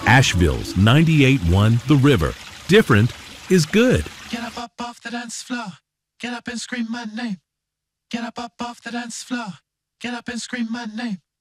Asheville's 98.1 The River. Different is good. Get up off the dance floor. Get up and scream my name. Get up off the dance floor. Get up and scream my name.